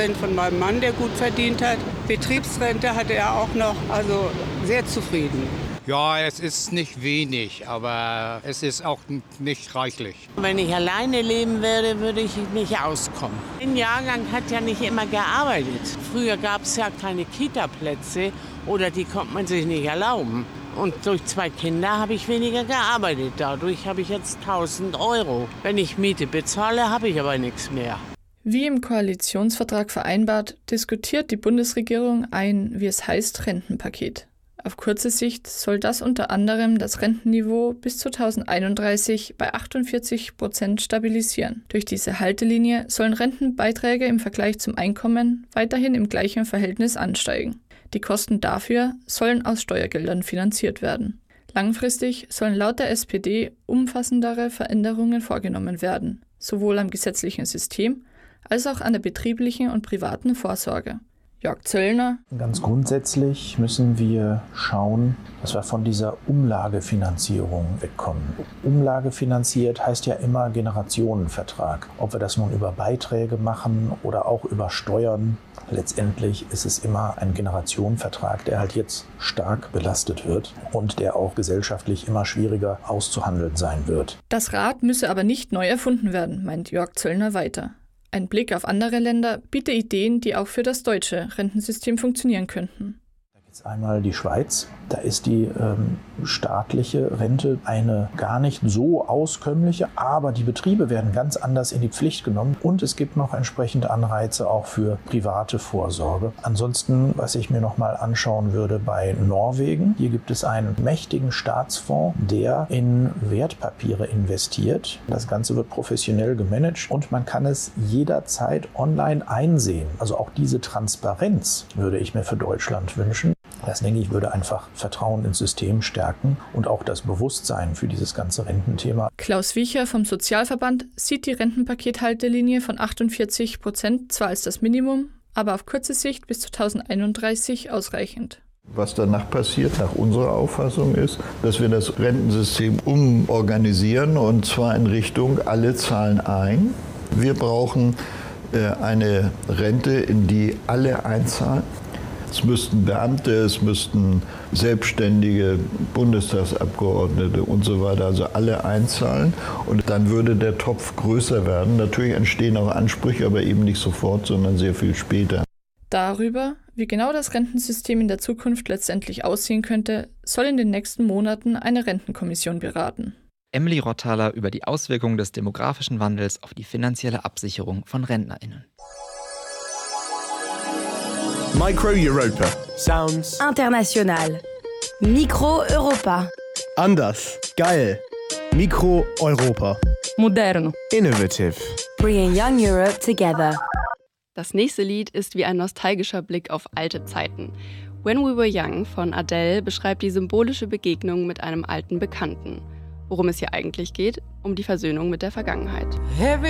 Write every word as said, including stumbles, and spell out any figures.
Von meinem Mann, der gut verdient hat. Betriebsrente hatte er auch noch, also sehr zufrieden. Ja, es ist nicht wenig, aber es ist auch nicht reichlich. Wenn ich alleine leben würde, würde ich nicht auskommen. Ein Jahrgang hat ja nicht immer gearbeitet. Früher gab es ja keine Kita-Plätze oder die konnte man sich nicht erlauben. Und durch zwei Kinder habe ich weniger gearbeitet. Dadurch habe ich jetzt tausend Euro. Wenn ich Miete bezahle, habe ich aber nichts mehr. Wie im Koalitionsvertrag vereinbart, diskutiert die Bundesregierung ein, wie es heißt, Rentenpaket. Auf kurze Sicht soll das unter anderem das Rentenniveau bis zweitausendeinunddreißig bei achtundvierzig Prozent stabilisieren. Durch diese Haltelinie sollen Rentenbeiträge im Vergleich zum Einkommen weiterhin im gleichen Verhältnis ansteigen. Die Kosten dafür sollen aus Steuergeldern finanziert werden. Langfristig sollen laut der S P D umfassendere Veränderungen vorgenommen werden, sowohl am gesetzlichen System als auch an der betrieblichen und privaten Vorsorge. Jörg Zöllner. Ganz grundsätzlich müssen wir schauen, dass wir von dieser Umlagefinanzierung wegkommen. Umlagefinanziert heißt ja immer Generationenvertrag. Ob wir das nun über Beiträge machen oder auch über Steuern, letztendlich ist es immer ein Generationenvertrag, der halt jetzt stark belastet wird und der auch gesellschaftlich immer schwieriger auszuhandeln sein wird. Das Rad müsse aber nicht neu erfunden werden, meint Jörg Zöllner weiter. Ein Blick auf andere Länder bietet Ideen, die auch für das deutsche Rentensystem funktionieren könnten. Da gibt es einmal die Schweiz. Da ist die ähm, staatliche Rente eine gar nicht so auskömmliche, aber die Betriebe werden ganz anders in die Pflicht genommen und es gibt noch entsprechende Anreize auch für private Vorsorge. Ansonsten, was ich mir noch mal anschauen würde bei Norwegen, hier gibt es einen mächtigen Staatsfonds, der in Wertpapiere investiert. Das Ganze wird professionell gemanagt und man kann es jederzeit online einsehen. Also auch diese Transparenz würde ich mir für Deutschland wünschen. Das, denke ich, würde einfach Vertrauen ins System stärken und auch das Bewusstsein für dieses ganze Rententhema. Klaus Wiecher vom Sozialverband sieht die Rentenpakethaltelinie von achtundvierzig Prozent zwar als das Minimum, aber auf kurze Sicht bis zweitausendeinunddreißig ausreichend. Was danach passiert, nach unserer Auffassung, ist, dass wir das Rentensystem umorganisieren und zwar in Richtung, alle zahlen ein. Wir brauchen äh, eine Rente, in die alle einzahlen. Es müssten Beamte, es müssten Selbstständige, Bundestagsabgeordnete und so weiter, also alle einzahlen. Und dann würde der Topf größer werden. Natürlich entstehen auch Ansprüche, aber eben nicht sofort, sondern sehr viel später. Darüber, wie genau das Rentensystem in der Zukunft letztendlich aussehen könnte, soll in den nächsten Monaten eine Rentenkommission beraten. Emily Rotthaler über die Auswirkungen des demografischen Wandels auf die finanzielle Absicherung von RentnerInnen. Micro Europa. Sounds international. Micro Europa. Anders. Geil. Micro Europa. Moderno. Innovative. Bringing young Europe together. Das nächste Lied ist wie ein nostalgischer Blick auf alte Zeiten. When We Were Young von Adele beschreibt die symbolische Begegnung mit einem alten Bekannten. Worum es hier eigentlich geht? Um die Versöhnung mit der Vergangenheit. Every